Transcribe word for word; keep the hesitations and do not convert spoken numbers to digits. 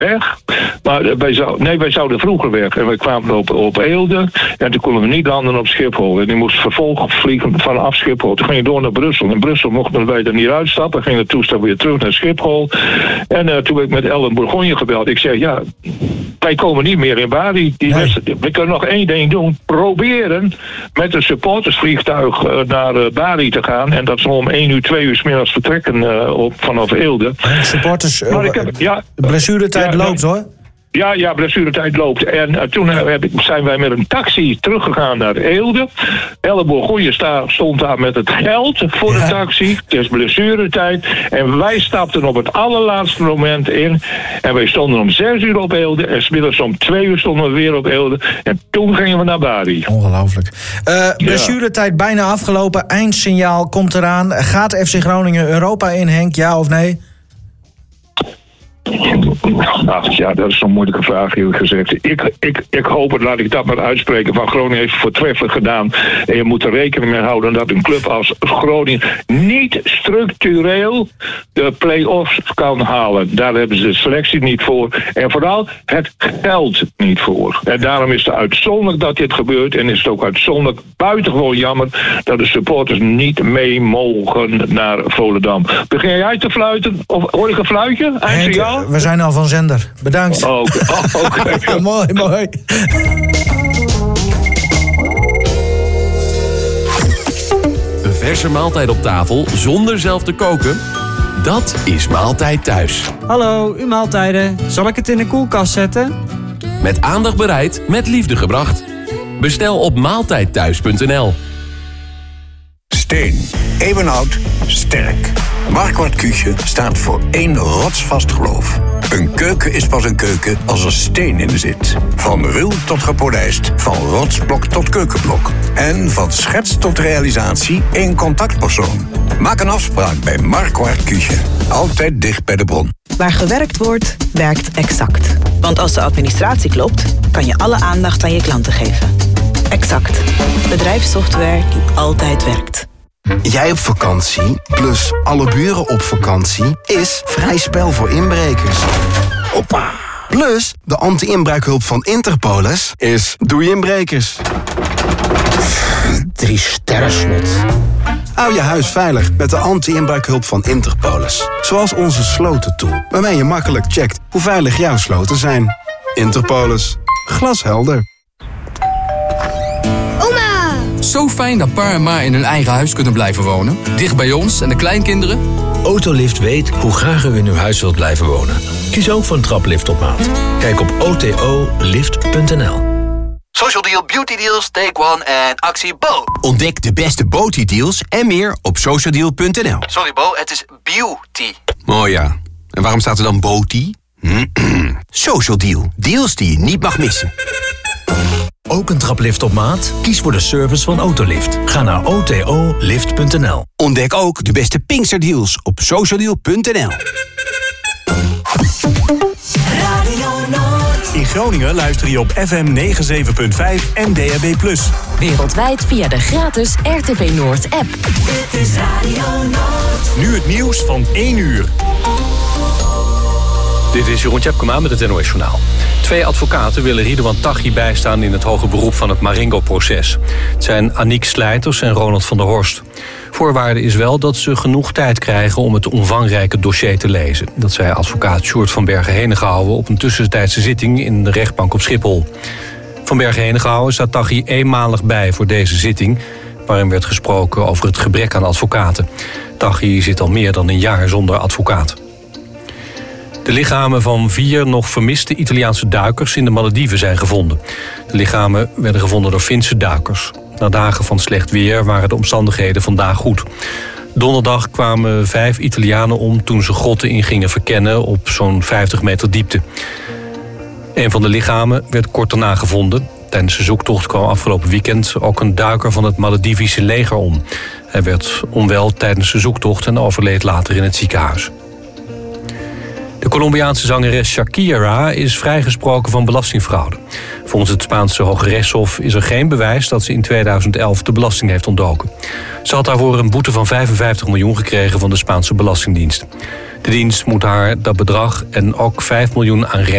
weg. Maar wij, zou, nee, wij zouden vroeger weg. En wij kwamen op, op Eelde. En toen konden we niet landen op Schiphol. En die moest vervolgens vliegen vanaf Schiphol. Toen ging je door naar Brussel. In Brussel mochten wij er niet uitstappen. Ging het toestel weer terug naar Schiphol. En uh, toen ben ik met Ellen Bourgogne gebeld. Ik zei, ja, wij komen niet meer in Bari. Die nee. wedstrijd, we kunnen nog één ding doen. Proberen met een supportersvliegtuig uh, naar uh, Bari te gaan. En dat zal om één uur, twee uur 's middags vertrekken uh, op, vanaf Eelde. En supporters, uh, maar ik heb, ja, blessuretijd ja, loopt hoor. Ja, ja, blessuretijd loopt. En uh, toen heb ik, zijn wij met een taxi teruggegaan naar Eelde. Elle Bourgogne sta, stond daar met het geld voor ja. de taxi. Het is blessuretijd. En wij stapten op het allerlaatste moment in. En wij stonden om zes uur op Eelde. En 's middags om twee uur stonden we weer op Eelde. En toen gingen we naar Bari. Ongelooflijk. Uh, blessuretijd ja. bijna afgelopen. Eindsignaal komt eraan. Gaat F C Groningen Europa in, Henk? Ja of nee? Nou, ja, dat is zo'n moeilijke vraag, eerlijk gezegd. Ik, ik, ik hoop het, laat ik dat maar uitspreken, van Groningen heeft voortreffelijk gedaan. En je moet er rekening mee houden dat een club als Groningen niet structureel de play-offs kan halen. Daar hebben ze de selectie niet voor. En vooral het geld niet voor. En daarom is het uitzonderlijk dat dit gebeurt. En is het ook uitzonderlijk buitengewoon jammer dat de supporters niet mee mogen naar Volendam. Begin jij te fluiten? Of hoor ik een fluitje? Eindsignaal? We zijn al van zender. Bedankt. Oh, oh, okay. mooi, mooi. Een verse maaltijd op tafel zonder zelf te koken? Dat is Maaltijd Thuis. Hallo, uw maaltijden. Zal ik het in de koelkast zetten? Met aandacht bereid, met liefde gebracht. Bestel op maaltijdthuis punt n l. Steen, eeuwenoud, sterk. Marquardt Küche staat voor één rotsvast geloof. Een keuken is pas een keuken als er steen in zit. Van ruw tot gepolijst, van rotsblok tot keukenblok. En van schets tot realisatie één contactpersoon. Maak een afspraak bij Marquardt Küche. Altijd dicht bij de bron. Waar gewerkt wordt, werkt Exact. Want als de administratie klopt, kan je alle aandacht aan je klanten geven. Exact. Bedrijfssoftware die altijd werkt. Jij op vakantie, plus alle buren op vakantie, is vrij spel voor inbrekers. Hoppa. Plus, de anti-inbraakhulp van Interpolis is doei inbrekers. Drie sterren slot. Hou je huis veilig met de anti-inbraakhulp van Interpolis. Zoals onze slotentool, waarmee je makkelijk checkt hoe veilig jouw sloten zijn. Interpolis. Glashelder. Zo fijn dat pa en ma in hun eigen huis kunnen blijven wonen. Dicht bij ons en de kleinkinderen. Autolift weet hoe graag u in uw huis wilt blijven wonen. Kies ook voor een traplift op maat. Kijk op o t o lift punt n l. Social Deal, Beauty Deals, Take One en actie Bo. Ontdek de beste beauty deals en meer op social deal punt n l. Sorry Bo, het is beauty. Oh ja, en waarom staat er dan beauty? Social Deal, deals die je niet mag missen. Ook een traplift op maat? Kies voor de service van Autolift. Ga naar o t o lift punt n l. Ontdek ook de beste Pinkster deals op social deal punt n l. In Groningen luister je op F M negenenzeventig punt vijf en D A B plus. Wereldwijd via de gratis R T V Noord app. Dit is Radio Noord. Nu het nieuws van één uur. Dit is Jeroen Tjepkema met het N O S Journaal. Twee advocaten willen Ridouan Taghi bijstaan in het hoger beroep van het Marengo-proces. Het zijn Aniek Slijters en Ronald van der Horst. Voorwaarde is wel dat ze genoeg tijd krijgen om het omvangrijke dossier te lezen. Dat zei advocaat Sjoerd van Bergen-Henegouwen op een tussentijdse zitting in de rechtbank op Schiphol. Van Bergen-Henegouwen staat Taghi eenmalig bij voor deze zitting, waarin werd gesproken over het gebrek aan advocaten. Taghi zit al meer dan een jaar zonder advocaat. De lichamen van vier nog vermiste Italiaanse duikers in de Malediven zijn gevonden. De lichamen werden gevonden door Finse duikers. Na dagen van slecht weer waren de omstandigheden vandaag goed. Donderdag kwamen vijf Italianen om toen ze grotten in gingen verkennen op zo'n vijftig meter diepte. Een van de lichamen werd kort daarna gevonden. Tijdens de zoektocht kwam afgelopen weekend ook een duiker van het Maledivische leger om. Hij werd onwel tijdens de zoektocht en overleed later in het ziekenhuis. De Colombiaanse zangeres Shakira is vrijgesproken van belastingfraude. Volgens het Spaanse Hooggerechtshof is er geen bewijs dat ze in tweeduizend elf de belasting heeft ontdoken. Ze had daarvoor een boete van vijfenvijftig miljoen gekregen van de Spaanse Belastingdienst. De dienst moet haar dat bedrag en ook vijf miljoen aan